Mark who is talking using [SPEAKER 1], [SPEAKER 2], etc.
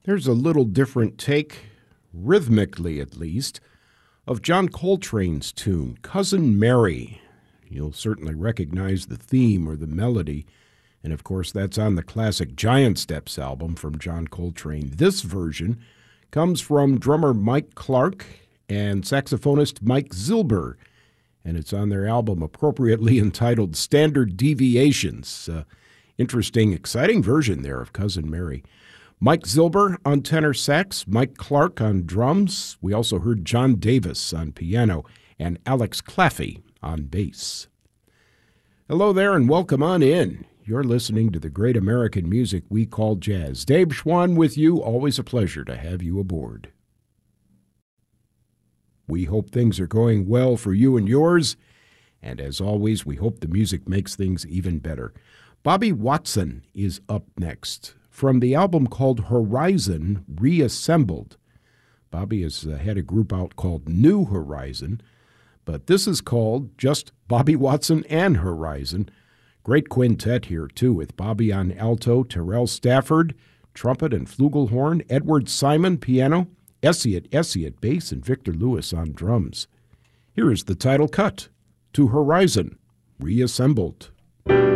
[SPEAKER 1] There's a little different take, rhythmically at least, of John Coltrane's tune, Cousin Mary. You'll certainly recognize the theme or the melody, and of course that's on the classic Giant Steps album from John Coltrane. This version comes from drummer Mike Clark and saxophonist Mike Zilber, and it's on their album appropriately entitled Standard Deviations. Interesting, exciting version there of Cousin Mary. Mike Zilber on tenor sax, Mike Clark on drums. We also heard John Davis on piano and Alex Claffey on bass. Hello there and welcome on in. You're listening to the great American music we call jazz. Dave Schwann with you. Always a pleasure to have you aboard. We hope things are going well for you and yours. And as always, we hope the music makes things even better. Bobby Watson is up next. From the album called Horizon Reassembled. Bobby has had a group out called New Horizon, but this is called just Bobby Watson and Horizon. Great quintet here, too, with Bobby on alto, Terrell Stafford, trumpet and flugelhorn, Edward Simon, piano, Essie at bass, and Victor Lewis on drums. Here is the title cut to Horizon Reassembled.